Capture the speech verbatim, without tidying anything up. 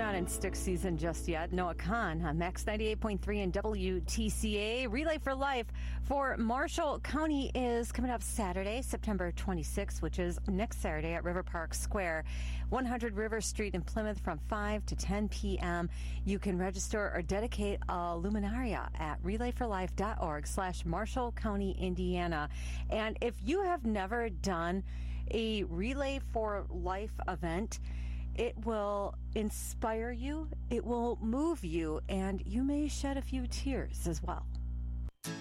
not in stick season just yet. Noah Kahn on Max ninety-eight point three and W T C A. Relay for Life for Marshall County is coming up Saturday, September twenty-sixth, which is next Saturday at River Park Square, one hundred River Street in Plymouth from five to ten p.m. You can register or dedicate a luminaria at relayforlife.org slash Marshall County, Indiana. And if you have never done a Relay for Life event, it will inspire you, it will move you, and you may shed a few tears as well.